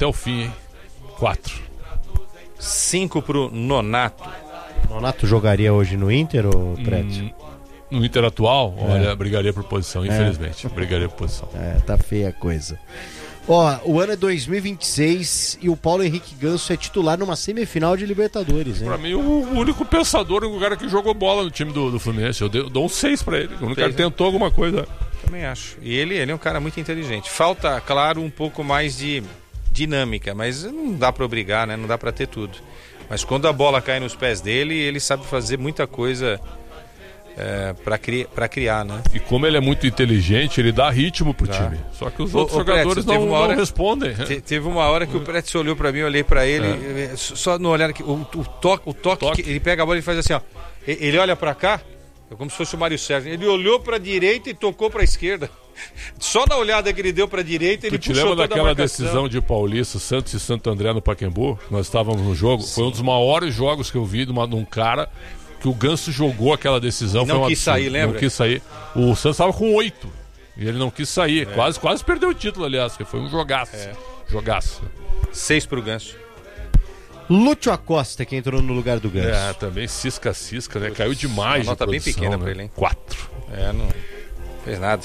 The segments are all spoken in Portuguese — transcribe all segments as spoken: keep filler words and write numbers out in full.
até o fim, hein? Quatro. Cinco pro Nonato. Nonato jogaria hoje no Inter, ou Prédio? Hum, no Inter atual, É. olha, brigaria por posição, infelizmente. É. Brigaria por posição. É, tá feia a coisa. Ó, o ano é dois mil e vinte e seis e o Paulo Henrique Ganso é titular numa semifinal de Libertadores, hein? Pra mim, o único pensador, o cara que jogou bola no time do, do Fluminense. Eu dou, dou um seis pra ele. O cara tentou alguma coisa. Também acho. E ele, ele é um cara muito inteligente. Falta, claro, um pouco mais de dinâmica, mas não dá pra obrigar, né? Não dá pra ter tudo. Mas quando a bola cai nos pés dele, ele sabe fazer muita coisa é, pra, cri- pra criar, né? E como ele é muito inteligente, ele dá ritmo pro Dá. time. Só que os Ô, outros ô, jogadores Prédio, não, teve uma hora- não respondem. Te- teve uma hora que o Pretz olhou pra mim, eu olhei pra ele, é. só no olhar aqui, o, o toque, o toque, Toque. que ele pega a bola e faz assim, ó. E- Ele olha pra cá, é como se fosse o Mário Sérgio. Ele olhou pra direita e tocou pra esquerda. Só na olhada que ele deu pra direita, ele Tu te puxou lembra toda a daquela marcação. decisão de Paulista, Santos e Santo André no Pacaembu? Nós estávamos no jogo. Sim. Foi um dos maiores jogos que eu vi de, uma, de um cara que o Ganso jogou aquela decisão. E não foi um quis absurdo. sair, lembra? Não quis sair. O Santos estava com oito e ele não quis sair. É. Quase, quase perdeu o título, aliás, que foi um jogaço. É. Jogaço. Seis pro Ganso. Lúcio Acosta, que entrou no lugar do Ganso. É, também cisca-cisca, né? Caiu demais. Uma nota de bem produção, pequena né? pra ele, hein? Quatro. É, não fez nada.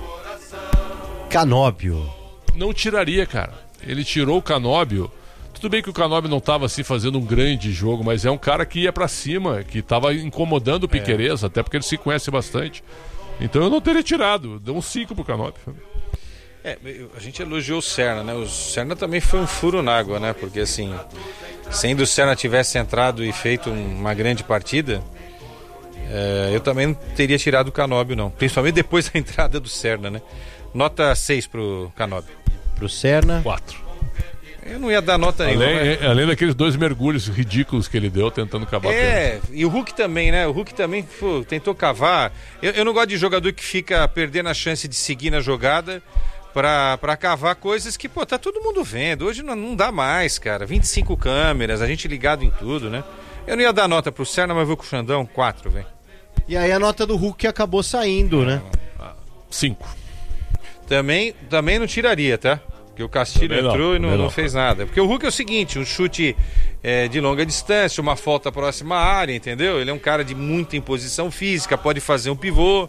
Canóbio. Não tiraria, cara. Ele tirou o Canóbio. Tudo bem que o Canóbio não estava assim fazendo um grande jogo, mas é um cara que ia pra cima, que estava incomodando o Piquerez, é. até porque ele se conhece bastante. Então eu não teria tirado. Deu um cinco pro Canóbio. É, a gente elogiou o Serna, né? O Serna também foi um furo na água, né? Porque assim, se ainda o Serna tivesse entrado e feito uma grande partida, é, eu também não teria tirado o Canóbio, não. Principalmente depois da entrada do Serna, né? Nota seis pro Canóbio. Pro Serna? quatro. Eu não ia dar nota além, nenhuma. Né? Além daqueles dois mergulhos ridículos que ele deu tentando cavar. É, pênalti. E o Hulk também, né? O Hulk também pô, tentou cavar. Eu, eu não gosto de jogador que fica perdendo a chance de seguir na jogada pra, pra cavar coisas que, pô, tá todo mundo vendo. Hoje não, não dá mais, cara. vinte e cinco câmeras, a gente ligado em tudo, né? Eu não ia dar nota pro Serna, mas vou com o Xandão, quatro, velho. E aí a nota do Hulk acabou saindo, né? cinco. Também, também não tiraria, tá? Porque o Castilho também entrou não, e não, não, não fez nada. Porque o Hulk é o seguinte, um chute é, de longa distância, uma falta próxima à área, entendeu? Ele é um cara de muita imposição física, pode fazer um pivô.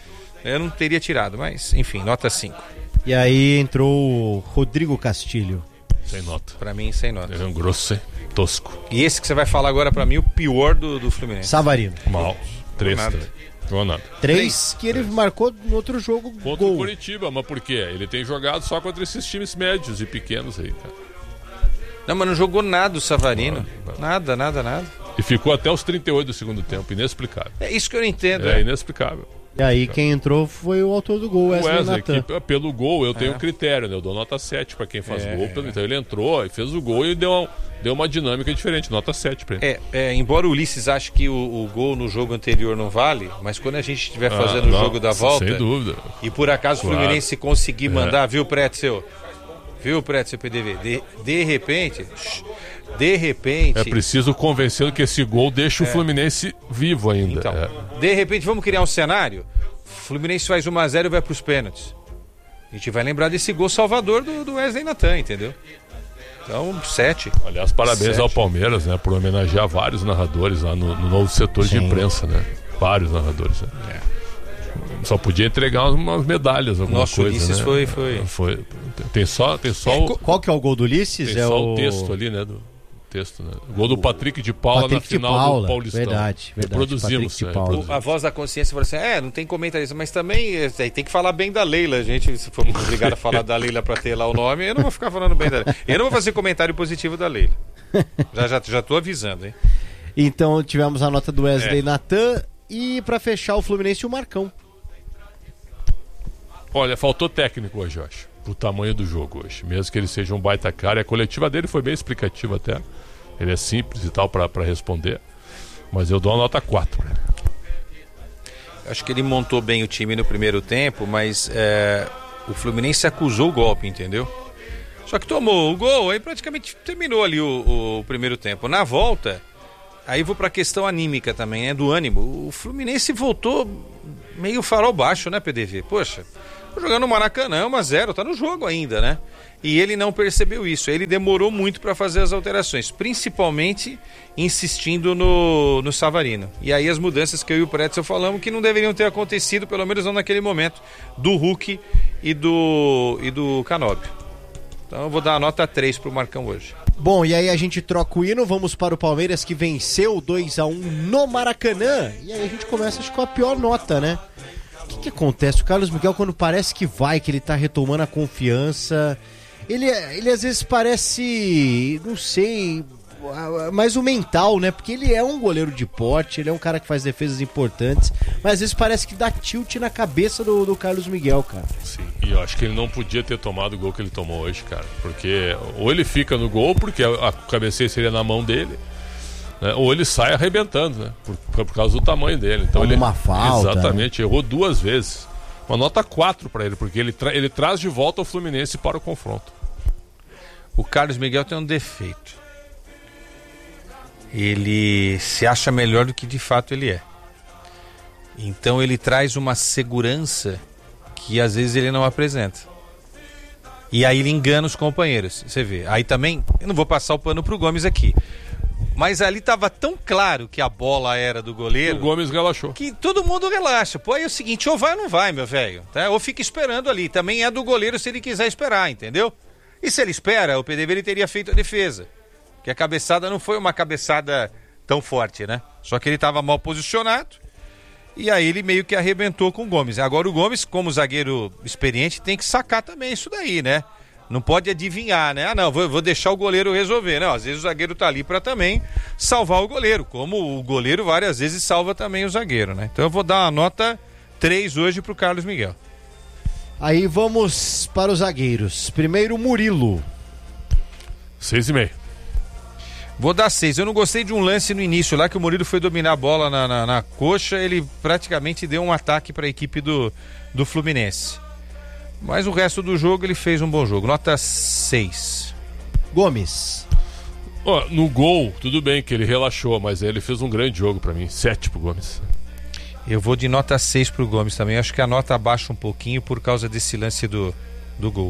Eu não teria tirado, mas enfim, nota cinco. E aí entrou o Rodrigo Castilho. Sem nota. Pra mim, sem nota. Ele é um grosso, hein? Tosco. E esse que você vai falar agora pra mim, o pior do, do Fluminense. Savarino. Mal. Três. Nada. Não nada. Três que ele Três. marcou no outro jogo. Contra gol. o Curitiba, mas por quê? Ele tem jogado só contra esses times médios e pequenos aí, cara. Não, mas não jogou nada o Savarino. Não, não. Nada, nada, nada. E ficou até os trinta e oito do segundo tempo, inexplicável. É isso que eu não entendo. É né? inexplicável. E aí quem entrou foi o autor do gol, O Wesley, Wesley, Nathan. que, pelo gol eu tenho É. um critério, né? Eu dou nota sete pra quem faz É, gol. é. Então ele entrou e fez o gol e deu uma, deu uma dinâmica diferente, nota sete pra ele. É, é, embora o Ulisses ache que o, o gol no jogo anterior não vale, mas quando a gente estiver Ah, fazendo não, o jogo da volta, sem dúvida. e por acaso Claro. o Fluminense conseguir É. mandar, viu, Pretzel? Viu, Pretzel, P D V? De, de repente, de repente... É preciso convencê-lo que esse gol deixa o Fluminense vivo ainda. Então, É. de repente, vamos criar um cenário? O Fluminense faz um a zero e vai para os pênaltis. A gente vai lembrar desse gol salvador do, do Wesley Nathan, entendeu? Então, sete. Aliás, parabéns Sete. ao Palmeiras, né? Por homenagear vários narradores lá no, no novo setor Sim. de imprensa, né? Vários narradores. Né? É. Só podia entregar umas medalhas, alguma Nosso coisa, Ulisses né? foi- foi- foi. Tem só, tem só, É, o, qual que é o gol do Ulisses? tem é só o o texto ali, né? Do texto, né? O gol do Patrick de Paula Patrick na final de Paula, do Paulistão. verdade, verdade, Reproduzimos, Patrick de né? Paula. Reproduzimos. A voz da consciência falou assim: é, não tem comentarista, mas também é, tem que falar bem da Leila. A gente, se for obrigado a falar da Leila pra ter lá o nome, eu não vou ficar falando bem da Leila. Eu não vou fazer comentário positivo da Leila. Já, já, já tô avisando, hein? Então tivemos a nota do Wesley É. Nathan e pra fechar o Fluminense o Marcão. Olha, faltou técnico hoje, eu acho. Pro tamanho do jogo hoje. Mesmo que ele seja um baita cara. A coletiva dele foi bem explicativa até. Ele é simples e tal pra, pra responder. Mas eu dou uma nota quatro pra ele. Acho que ele montou bem o time no primeiro tempo, mas é, o Fluminense acusou o golpe, entendeu? Só que tomou o gol, aí praticamente terminou ali o, o primeiro tempo. Na volta, aí vou pra questão anímica também, né, do ânimo. O Fluminense voltou meio farol baixo, né, P D V? Poxa, Jogando no Maracanã, um a zero, tá no jogo ainda, né? E ele não percebeu isso, ele demorou muito para fazer as alterações, principalmente insistindo no, no Savarino. E aí as mudanças que eu e o Pretzel falamos que não deveriam ter acontecido, pelo menos não naquele momento, do Hulk e do, e do Canóbio. Então eu vou dar a nota três pro Marcão hoje. Bom, e aí a gente troca o hino, vamos para o Palmeiras que venceu dois a um no Maracanã. E aí a gente começa acho, com a pior nota, né? O que, que acontece? O Carlos Miguel, quando parece que vai, que ele tá retomando a confiança, ele, ele às vezes parece, não sei, mais o mental, né? Porque ele é um goleiro de porte, ele é um cara que faz defesas importantes, mas às vezes parece que dá tilt na cabeça do, do Carlos Miguel, cara. Sim, e eu acho que ele não podia ter tomado o gol que ele tomou hoje, cara. Porque ou ele fica no gol, porque a, a cabeceia seria na mão dele, né? Ou ele sai arrebentando, né? Por, por causa do tamanho dele. Então ele, uma falta. Exatamente, né? Errou duas vezes. Uma nota quatro para ele, porque ele, tra ele traz de volta o Fluminense para o confronto. O Carlos Miguel tem um defeito. Ele se acha melhor do que de fato ele é. Então ele traz uma segurança que às vezes ele não apresenta. E aí ele engana os companheiros. Você vê. Aí também, eu não vou passar o pano pro Gomes aqui, mas ali estava tão claro que a bola era do goleiro. O Gomes relaxou. Que todo mundo relaxa. Pô, aí é o seguinte, ou vai ou não vai, meu velho. Tá? Ou fica esperando ali. Também é do goleiro se ele quiser esperar, entendeu? E se ele espera, o P D V ele teria feito a defesa. Que a cabeçada não foi uma cabeçada tão forte, né? Só que ele estava mal posicionado. E aí ele meio que arrebentou com o Gomes. Agora o Gomes, como zagueiro experiente, tem que sacar também isso daí, né? Não pode adivinhar, né? Ah, não, vou, vou deixar o goleiro resolver. Não, às vezes o zagueiro tá ali para também salvar o goleiro, como o goleiro várias vezes salva também o zagueiro, né? Então eu vou dar uma nota três hoje pro Carlos Miguel. Aí vamos para os zagueiros. Primeiro, Murilo. Seis e meio. Vou dar seis. Eu não gostei de um lance no início lá que o Murilo foi dominar a bola na, na, na coxa. Ele praticamente deu um ataque para a equipe do, do Fluminense. Mas o resto do jogo ele fez um bom jogo. Nota seis. Gomes. Oh, no gol, tudo bem que ele relaxou, mas ele fez um grande jogo para mim. Sete pro Gomes. Eu vou de nota seis pro Gomes também. Acho que a nota abaixa um pouquinho por causa desse lance do, do gol.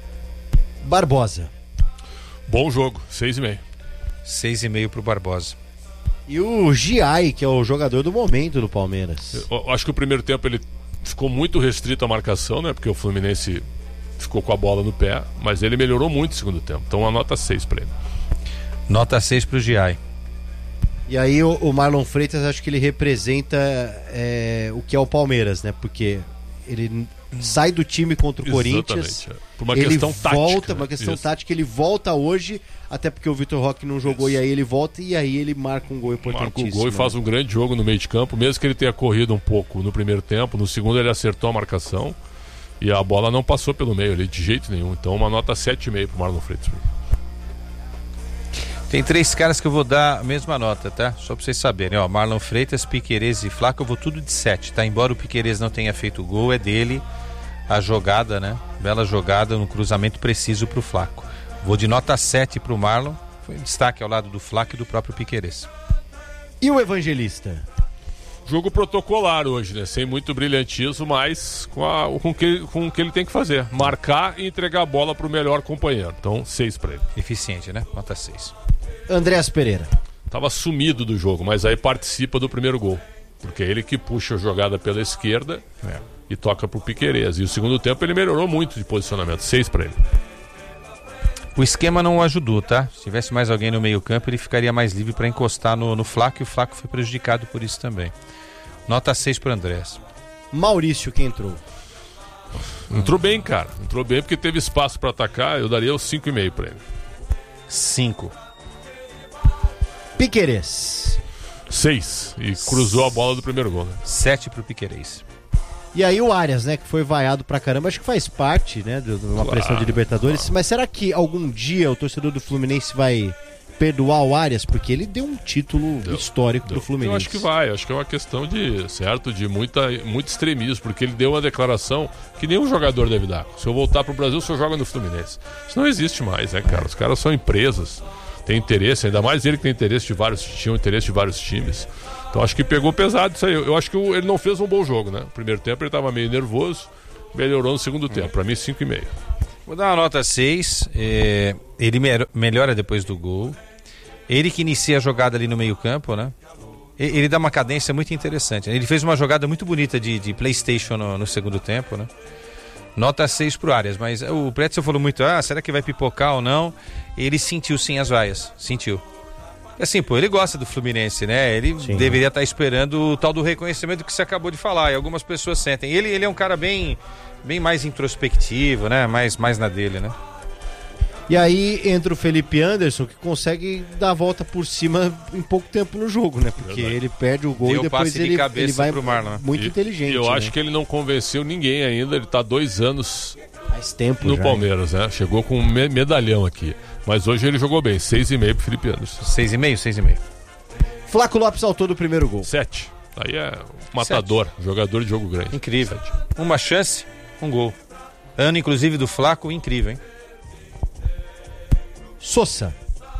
Barbosa. Bom jogo. Seis e meio. Seis e meio pro Barbosa. E o Giai, que é o jogador do momento do Palmeiras. Eu, eu acho que o primeiro tempo ele ficou muito restrito à marcação, né? Porque o Fluminense ficou com a bola no pé, mas ele melhorou muito no segundo tempo. Então uma nota seis para ele. Nota seis pro Giai. E aí o, o Marlon Freitas, acho que ele representa é, o que é o Palmeiras, né? Porque ele sai do time contra o Corinthians. É. Por uma ele questão volta, tática. uma questão Isso. tática, ele volta hoje, até porque o Vitor Roque não jogou. Isso. E aí ele volta e aí ele marca um gol importantíssimo. Marca o gol e faz um grande jogo no meio de campo, mesmo que ele tenha corrido um pouco no primeiro tempo, no segundo ele acertou a marcação e a bola não passou pelo meio ali de jeito nenhum. Então uma nota sete e meio pro Marlon Freitas. Tem três caras que eu vou dar a mesma nota, tá? Só pra vocês saberem, ó, Marlon Freitas, Piquerez e Flaco, eu vou tudo de sete, tá? Embora o Piquerez não tenha feito o gol, é dele a jogada, né? Bela jogada no cruzamento preciso pro Flaco. Vou de nota sete pro Marlon, foi um destaque ao lado do Flaco e do próprio Piquerez. E o Evangelista? Jogo protocolar hoje, né? Sem muito brilhantismo, mas com, a, com, que, com o que ele tem que fazer. Marcar e entregar a bola pro melhor companheiro. Então, seis pra ele. Eficiente, né? Nota seis. Andréas Pereira. Tava sumido do jogo, mas aí participa do primeiro gol. Porque é ele que puxa a jogada pela esquerda é. e toca pro Piquerez. E o segundo tempo ele melhorou muito de posicionamento. Seis pra ele. O esquema não o ajudou, tá? Se tivesse mais alguém no meio campo, ele ficaria mais livre para encostar no, no Flaco, e o Flaco foi prejudicado por isso também. Nota seis pro Andrés. Maurício, que entrou. Entrou bem, cara. Entrou bem porque teve espaço para atacar. Eu daria os cinco e meio pra ele. cinco. Piquerez. seis. E cruzou a bola do primeiro gol, né? sete pro Piquerez. E aí o Arias, né, que foi vaiado pra caramba, acho que faz parte, né, de uma claro, pressão de Libertadores. Claro. Mas será que algum dia o torcedor do Fluminense vai perdoar o Arias? Porque ele deu um título deu, histórico deu. pro Fluminense. Eu acho que vai, acho que é uma questão de, certo, de muita, muito extremismo, porque ele deu uma declaração que nenhum jogador deve dar. Se eu voltar pro Brasil, o senhor joga no Fluminense. Isso não existe mais, né, cara? Os caras são empresas, têm interesse, ainda mais ele que tem interesse de vários, tinha interesse de vários times. Então acho que pegou pesado isso aí. Eu acho que ele não fez um bom jogo, né? No primeiro tempo ele estava meio nervoso melhorou no segundo tempo. Para mim, cinco e meio. Vou dar uma nota seis. É, ele me- melhora depois do gol. Ele que inicia a jogada ali no meio campo, né? E- Ele dá uma cadência muito interessante. Ele fez uma jogada muito bonita de, de PlayStation no, no segundo tempo, né? Nota seis pro Arias, mas o Pretzel falou muito, ah, será que vai pipocar ou não? Ele sentiu sim as vaias, sentiu. E assim, pô, ele gosta do Fluminense, né? Ele Sim. deveria estar esperando o tal do reconhecimento que você acabou de falar, e algumas pessoas sentem. Ele, ele é um cara bem, bem mais introspectivo, né? Mais, mais na dele, né? E aí entra o Felipe Anderson, que consegue dar a volta por cima em pouco tempo no jogo, né? Porque Verdade. ele perde o gol Deu e depois passe de ele, cabeça ele vai pro Marlon, né? muito E- inteligente. e eu né? acho que ele não convenceu ninguém ainda. Ele tá dois anos Faz tempo no já, Palmeiras, né? Chegou com um me- medalhão aqui. Mas hoje ele jogou bem. seis e meio pro Felipe Anderson. Seis e meio, seis e meio. Flaco Lopes, autor do primeiro gol. sete. Aí é matador. Jogador de jogo grande. Incrível. Sete. Uma chance, um gol. Ano, inclusive, do Flaco, incrível, hein? Sousa.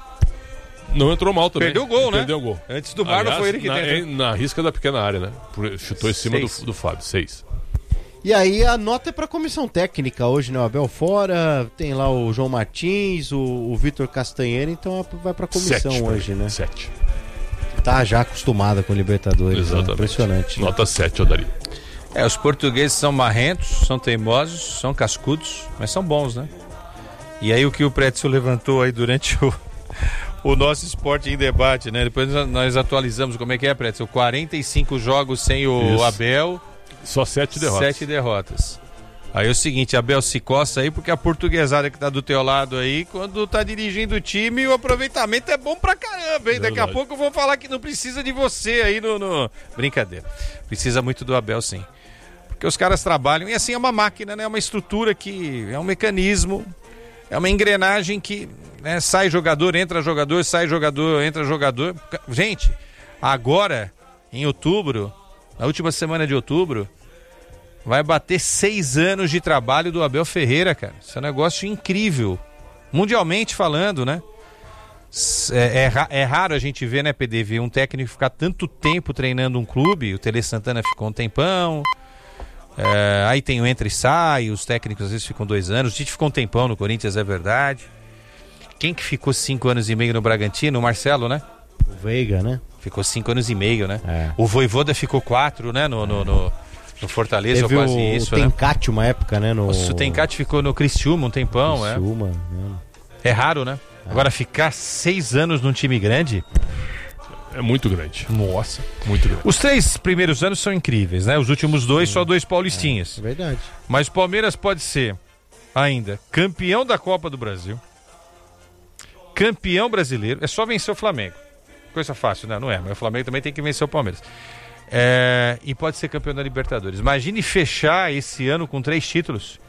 Não entrou mal também. Perdeu o gol, né? Perdeu o gol. Antes do Marlon Aliás, foi ele que na, deu. em- na risca da pequena área, né? Por- Chutou em cima Seis. do, do Fábio. Seis. E aí a nota é pra comissão técnica hoje, né? O Abel fora, tem lá o João Martins, o, o Vitor Castanheira, então vai pra comissão Sete pra hoje, mim. né? Sete. Tá já acostumada com o Libertadores, né? Exatamente. Impressionante. né? Nota sete eu daria. É, os portugueses são marrentos, são teimosos, são cascudos, mas são bons, né? E aí o que o Pretzel levantou aí durante o, o nosso esporte em debate, né? Depois nós- nós atualizamos como é que é, Pretzel. quarenta e cinco jogos sem o Isso. Abel, Só sete derrotas. sete derrotas. Aí é o seguinte, Abel se coça aí, porque a portuguesada que tá do teu lado aí, quando tá dirigindo o time, o aproveitamento é bom pra caramba, hein? Daqui a Verdade. pouco eu vou falar que não precisa de você aí no... no... Brincadeira. Precisa muito do Abel, sim. Porque os caras trabalham, e assim é uma máquina, né? É uma estrutura que é um mecanismo, é uma engrenagem que, né, sai jogador, entra jogador, sai jogador, entra jogador. Gente, agora, em outubro, na última semana de outubro, vai bater seis anos de trabalho do Abel Ferreira, cara. Isso é um negócio incrível. Mundialmente falando, né? S- É, é ra- é raro a gente ver, né, P D V, um técnico ficar tanto tempo treinando um clube. O Tele Santana ficou um tempão. É, aí tem o entra e sai, os técnicos às vezes ficam dois anos. O Tite ficou um tempão no Corinthians, é verdade. Quem que ficou cinco anos e meio no Bragantino? O Marcelo, né? O Veiga, né? Ficou cinco anos e meio, né? É. O Voivoda ficou quatro, né? No, no, no, no Fortaleza, ou Teve quase o, isso, o né? Tencate uma época, né? No Nossa, o Tencate ficou no Criciúma um tempão, é. Criciúma, né? É raro, né? Agora, ficar seis anos num time grande... É muito grande. Nossa. Muito grande. Os três primeiros anos são incríveis, né? Os últimos dois, só dois paulistinhas. É verdade. Mas o Palmeiras pode ser, ainda, campeão da Copa do Brasil, campeão brasileiro, é só vencer o Flamengo. Coisa fácil, né? Não é, mas o Flamengo também tem que vencer o Palmeiras. É, e pode ser campeão da Libertadores. Imagine fechar esse ano com três títulos.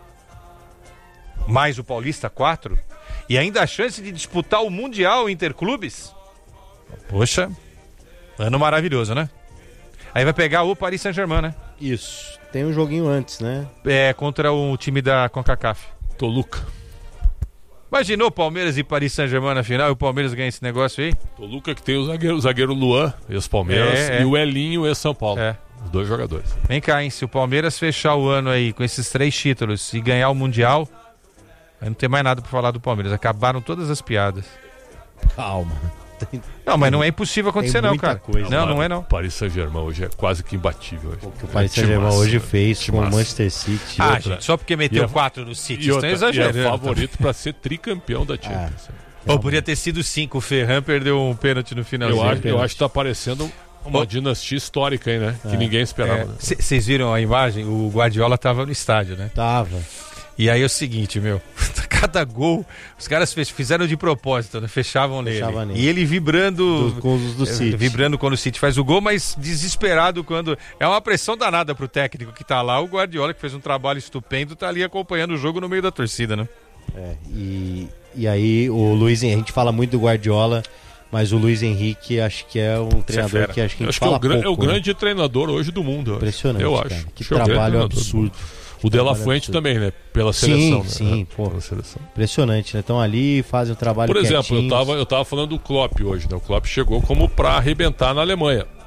Mais o Paulista, quatro. E ainda a chance de disputar o Mundial Interclubes. Poxa, ano maravilhoso, né? Aí vai pegar o Paris Saint-Germain, né? Isso. Tem um joguinho antes, né? É, contra o time da CONCACAF. Toluca. Imaginou Palmeiras e Paris Saint-Germain na final e o Palmeiras ganha esse negócio aí? Toluca que tem o zagueiro, o zagueiro Luan, ex-Palmeiras, É, é. e o Elinho, ex-São Paulo. É. Os dois jogadores. Vem cá, hein? Se o Palmeiras fechar o ano aí com esses três títulos e ganhar o Mundial, aí não tem mais nada pra falar do Palmeiras. Acabaram todas as piadas. Calma. Tem- Não, mas não é impossível acontecer, Tem não, muita cara. coisa. Não, não é não. O Paris Saint-Germain hoje é quase que imbatível. Hoje. O que o Paris É Saint-Germain timaço, hoje né? fez com o Timaço. Manchester City. Ah, outra. gente, só porque E meteu é- quatro no City, E, estão outra, e exagerando. é favorito para ser tricampeão da Champions. Pô, podia ter sido cinco. O Ferran perdeu um pênalti no finalzinho. Eu acho, eu pênalti. acho que tá parecendo uma Ô. dinastia histórica aí, né? Que ninguém esperava. né? Vocês viram a imagem? O Guardiola tava no estádio, né? Tava. E aí é o seguinte, meu, cada gol, os caras fech- fizeram de propósito, né? Fechavam nele. Fechava nele. E ele vibrando, Do, com os do eh, City. vibrando quando o City faz o gol, mas desesperado quando... É uma pressão danada pro técnico que tá lá, o Guardiola, que fez um trabalho estupendo, tá ali acompanhando o jogo no meio da torcida, né? É, e, e aí o Luiz Henrique, a gente fala muito do Guardiola, mas o Luiz Henrique acho que é um treinador fera. que acho que a Eu gente acho que é fala o, gran- pouco, é o né? grande treinador hoje do mundo. eu acho. Impressionante, Eu cara. acho. Que Acho é o grande trabalho treinador do absurdo. mundo. O De La Trabalho Fuente absurdo. também, né? Pela Sim, seleção. sim, né? pô. Pela seleção. Impressionante, né? Estão ali, fazem o trabalho Por exemplo, eu quietinhos. tava, eu tava falando do Klopp hoje, né? O Klopp chegou como pra arrebentar na Alemanha.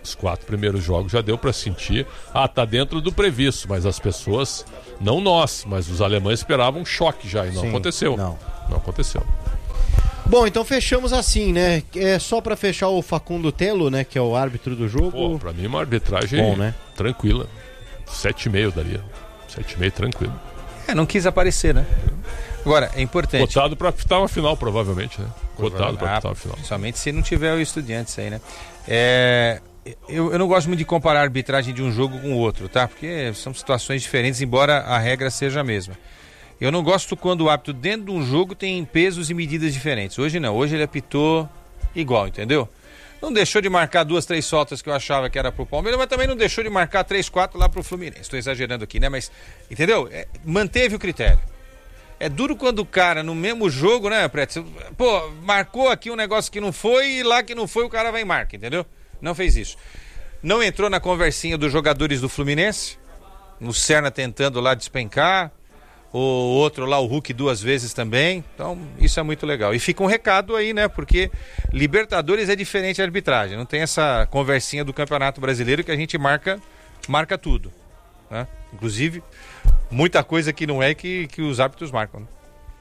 Os quatro primeiros jogos já deu para sentir. Ah, tá dentro do previsto, mas as pessoas, não nós, mas os alemães esperavam um choque já e não Sim, aconteceu. Não. não aconteceu. Bom, então fechamos assim, né? É só pra fechar o Facundo Telo, né? Que é o árbitro do jogo. Pô, pra mim uma arbitragem Bom, né? tranquila. sete e meio daria. sete e meio tranquilo. É, não quis aparecer, né? Agora, é importante. Cotado pra apitar uma final, provavelmente, né? Cotado pra apitar uma final. Somente se não tiver o Estudiantes aí, né? É... Eu, eu não gosto muito de comparar a arbitragem de um jogo com o outro, tá? Porque são situações diferentes, embora a regra seja a mesma. Eu não gosto quando o árbitro dentro de um jogo tem pesos e medidas diferentes. Hoje não, hoje ele apitou igual, entendeu? Não deixou de marcar duas, três faltas que eu achava que era pro Palmeiras, mas também não deixou de marcar três, quatro lá pro Fluminense. Estou exagerando aqui, né? Mas, entendeu? É, manteve o critério. É duro quando o cara, no mesmo jogo, né, Preto? Pô, marcou aqui um negócio que não foi e lá que não foi o cara vai e marca, entendeu? Não fez isso. Não entrou na conversinha dos jogadores do Fluminense, o Serna tentando lá despencar, o outro lá, o Hulk, duas vezes também. Então, isso é muito legal. E fica um recado aí, né? Porque Libertadores é diferente da arbitragem. Não tem essa conversinha do Campeonato Brasileiro que a gente marca, marca tudo, né? Inclusive, muita coisa que não é que, que os árbitros marcam, né?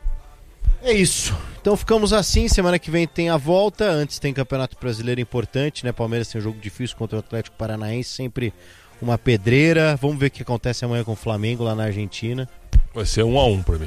É isso. Então ficamos assim. Semana que vem tem a volta. Antes tem Campeonato Brasileiro importante, né? Palmeiras tem um jogo difícil contra o Atlético Paranaense. Sempre uma pedreira. Vamos ver o que acontece amanhã com o Flamengo lá na Argentina. Vai ser um a um pra mim.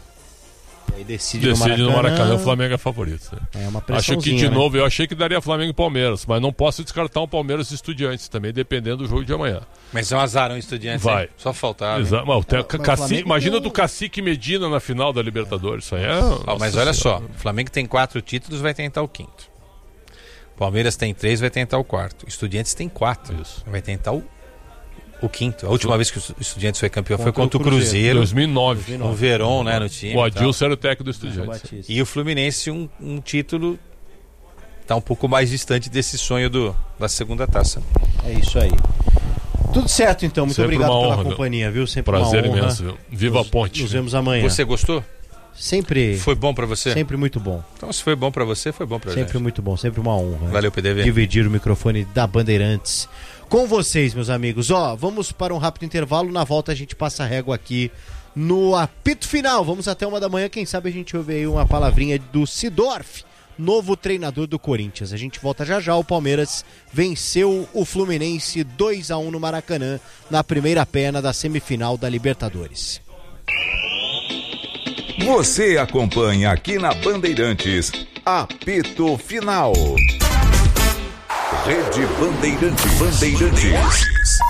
E aí decide, decide no Maracanã. no Maracanã, o Flamengo é favorito. Né? É uma Acho que de né? novo, eu achei que daria Flamengo e Palmeiras, mas não posso descartar um Palmeiras e Estudiantes também, dependendo do jogo de amanhã. Mas é um azar, um Estudiantes. Vai. Hein? Só faltava. Exa- mas, tem, mas Cacique, Flamengo... Imagina do Cacique Medina na final da Libertadores. Isso aí é. Oh, mas olha só, o Flamengo tem quatro títulos, vai tentar o quinto. Palmeiras tem três, vai tentar o quarto. Estudiantes tem quatro. Isso. Vai tentar o. O quinto. A última vez que o Estudiantes foi campeão Contra foi contra o o Cruzeiro. Cruzeiro. dois mil e nove. O Verón, né, no time. O Adilson era o técnico do Estudiantes. E o Fluminense, um, um título, tá um pouco mais distante desse sonho do, da segunda taça. É isso aí. Tudo certo, então. Muito Sempre obrigado uma pela honra, companhia, viu? Sempre Prazer uma honra. imenso, viu? Viva nos, a ponte. Nos vemos amanhã. Você gostou? Sempre. Foi bom pra você? Sempre muito bom. Então, se foi bom pra você, foi bom pra gente. Sempre muito bom, sempre uma honra. Valeu, P D V. Dividir o microfone da Bandeirantes com vocês, meus amigos. Ó, vamos para um rápido intervalo. Na volta a gente passa a régua aqui no apito final. Vamos até uma da manhã. Quem sabe a gente ouve aí uma palavrinha do Sidorf, novo treinador do Corinthians. A gente volta já já. O Palmeiras venceu o Fluminense dois a um no Maracanã na primeira perna da semifinal da Libertadores. Você acompanha aqui na Bandeirantes, apito final. Rede Bandeirantes. Bandeirantes.